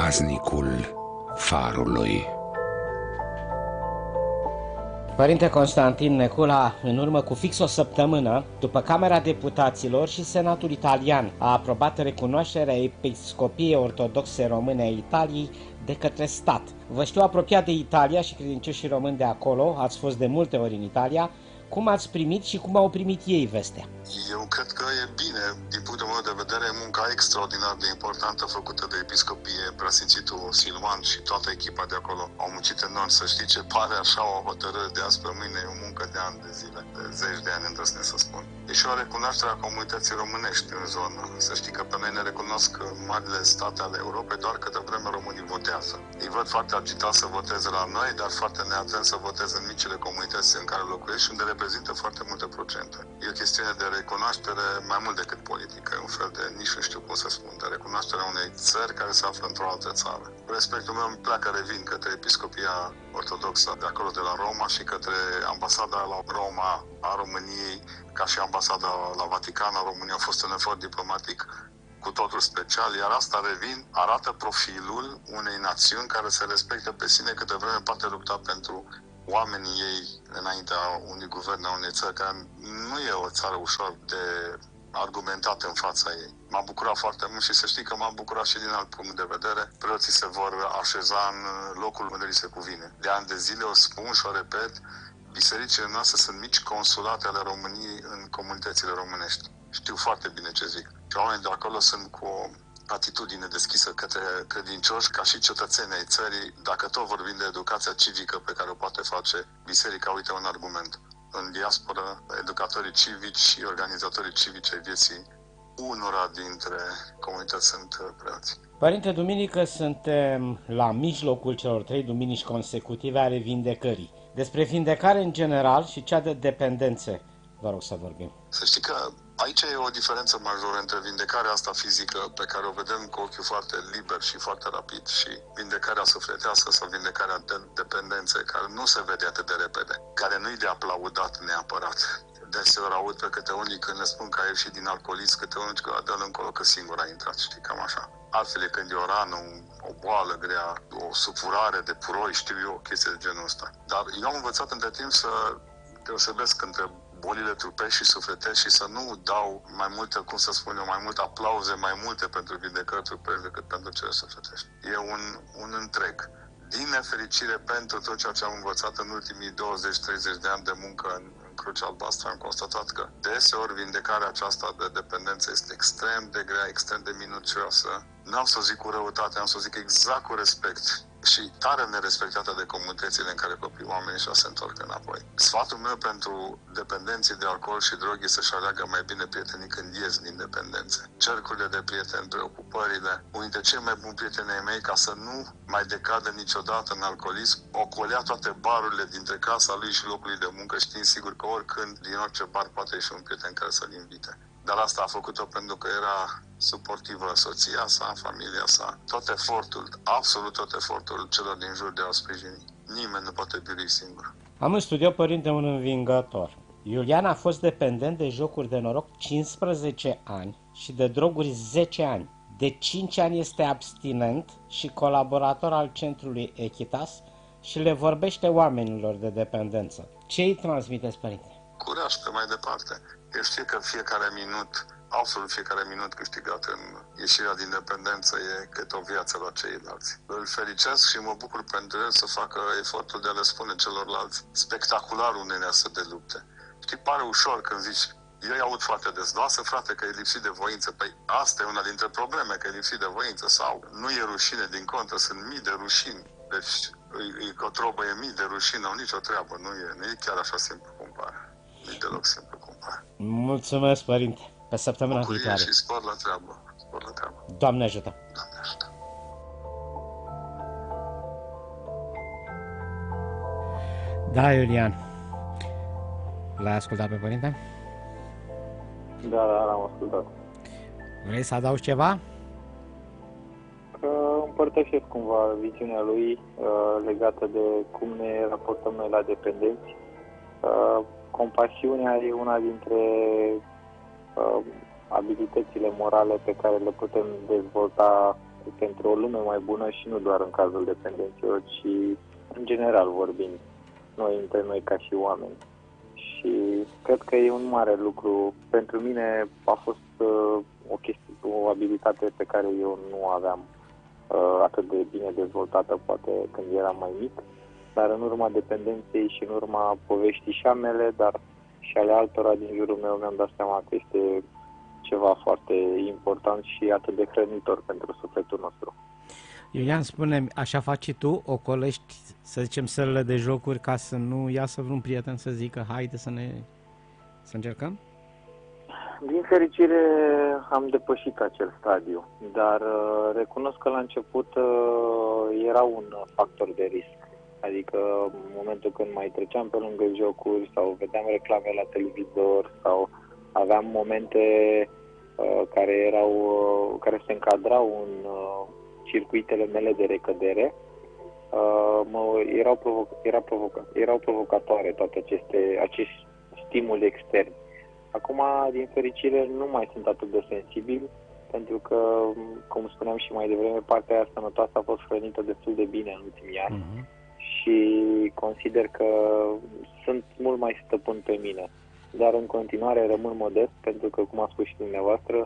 paznicul farului. Părinte Constantin Necula, în urmă cu fix o săptămână, după Camera Deputaților și Senatul Italian a aprobat recunoașterea Episcopiei Ortodoxe Române a Italiei de către stat. Vă știu apropiat de Italia și credincioșii români de acolo, ați fost de multe ori în Italia. Cum ați primit și cum au primit ei vestea? Eu cred că e bine, din punctul meu de vedere, munca extraordinar de importantă făcută de Episcopie, Preasfințitul Silvan și toată echipa de acolo. Au muncit enorm, să știi ce pare așa o hotărâre de azi pe mâine, e o muncă de ani de zile, de zeci de ani îndrăznesc să spun. E și o recunoaștere a comunității românești în zonă. Să știi că pe noi ne recunosc marile state ale Europei doar câtă vreme românii votează. Îi văd foarte agitați să voteze la noi, dar foarte neatenți să voteze în micile comunități în care locuiesc și unde reprezintă foarte multe procente. E o chestiune de recunoaștere mai mult decât politică, e un fel de, nici nu știu cum să spun, de recunoașterea unei țări care se află într-o altă țară. Respectul meu îmi pleacă, revin către Episcopia Ortodoxă de acolo de la Roma și către ambasada la Roma a României, ca și ambasada la Vatican a României. A fost un efort diplomatic cu totul special, iar asta, revin, arată profilul unei națiuni care se respectă pe sine câte vreme poate lupta pentru oamenii ei înaintea unui guvern a unei țări care nu e o țară ușor de argumentat în fața ei. M-a bucurat foarte mult și să știi că m-a bucurat și din alt punct de vedere. Preoții se vor așeza în locul unde li se cuvine. De ani de zile o spun și o repet, bisericile noastre sunt mici consulate ale României în comunitățile românești. Știu foarte bine ce zic. Și oamenii de acolo sunt cu o atitudine deschisă către credincioși ca și cetățenii ai țării, dacă tot vorbim de educația civică pe care o poate face biserica, uite un argument. În diasporă, educatorii civici și organizatorii civici ai vieții unora dintre comunități sunt preoți. Părinte, duminică suntem la mijlocul celor 3 duminici consecutive ale vindecării. Despre vindecare în general și cea de dependențe, vă rog să vorbim. Să știi că aici e o diferență majoră între vindecarea asta fizică, pe care o vedem cu ochiul foarte liber și foarte rapid, și vindecarea sufletească sau vindecarea de dependențe, care nu se vede atât de repede, care nu-i de aplaudat neapărat. Deseori aud pe câte unii când ne spun că a ieșit din alcoolism, câte unii că dă-l încolo că singur a intrat, știi, cam așa. Altfel e când e o rană, o boală grea, o supurare de puroi, știu eu, o chestie de genul ăsta. Dar eu am învățat între timp să deosebesc între bolile trupești și sufletești și să nu dau mai multe, cum să spun eu, mai multe aplauze, mai multe pentru vindecări trupești decât pentru cele sufletești. E un întreg. Din nefericire, pentru tot ceea ce am învățat în ultimii 20-30 de ani de muncă în Crucea Albastră, am constatat că deseori vindecarea aceasta de dependență este extrem de grea, extrem de minuțioasă. N-am să zic cu răutate, am să zic exact cu respect și tare nerespectată de comunitățile în care copiii oamenii și se întorc înapoi. Sfatul meu pentru dependenții de alcool și droguri este să-și aleagă mai bine prietenii când ies din dependențe. Cercurile de prieteni, preocupările, unul dintre cei mai buni prieteni ai mei, ca să nu mai decadă niciodată în alcoolism, ocolea toate barurile dintre casa lui și locul lui de muncă, știind sigur că oricând, din orice bar, poate ieși un prieten care să-l invite. Dar asta a făcut-o pentru că era suportivă soția sa, familia sa, tot efortul, absolut tot efortul celor din jur de a o sprijini. Nimeni nu poate birui singur. Am în studio, părinte, un învingător. Iulian a fost dependent de jocuri de noroc 15 ani și de droguri 10 ani. De 5 ani este abstinent și colaborator al centrului Echitas și le vorbește oamenilor de dependență. Ce îi transmiteți, părinte? Curaj pe mai departe. Eu știu că fiecare minut, absolut fiecare minut câștigat în ieșirea din dependență e cât o viață la ceilalți. Îl felicesc și mă bucur pentru el să facă efortul de a le spune celorlalți spectacular unei astfel de lupte. Știi, pare ușor când zici, eu îi aud foarte des, lasă frate că e lipsit de voință. Păi asta e una dintre probleme, că e lipsit de voință, sau nu e rușine, din contră, sunt mii de rușini. Deci îi cotrobă, e mii de rușini, au nicio treabă, nu e chiar așa simplu cum pare. Nu e deloc simplu cum pare. Mulțumesc, părinte. Pe săptămâna viitoare. Și spor la treabă. Spor la treabă. Doamne ajută. Doamne ajută. Da, Iulian. L-ai ascultat pe părinte? Da, l-am ascultat. Vrei să adaugi ceva? Împărtășesc cumva viziunea lui legată de cum ne raportăm noi la dependenți. Compasiunea e una dintre abilitățile morale pe care le putem dezvolta pentru o lume mai bună și nu doar în cazul dependenților, ci în general vorbind, noi între noi ca și oameni. Și cred că e un mare lucru. Pentru mine a fost o abilitate pe care eu nu aveam atât de bine dezvoltată, poate când eram mai mic, dar în urma dependenței și în urma poveștii și a mele, dar și ale altora din jurul meu, mi-am dat seama că este ceva foarte important și atât de hrănitor pentru sufletul nostru. Iulian, spune-mi, așa faci și tu? Ocolești, să zicem, sălile de jocuri ca să nu iasă vreun prieten să zică haide să încercăm? Din fericire am depășit acel stadiu, dar recunosc că la început era un factor de risc. Adică în momentul când mai treceam pe lângă jocuri sau vedeam reclame la televizor sau aveam momente care se încadrau în circuitele mele de recădere, erau provocatoare toate acești stimuli externi. Acum, din fericire, nu mai sunt atât de sensibil, pentru că, cum spuneam și mai devreme, partea aia sănătoasă a fost hrănită destul de bine în ultimii ani și consider că sunt mult mai stăpân pe mine. Dar în continuare rămân modest, pentru că, cum a spus și dumneavoastră,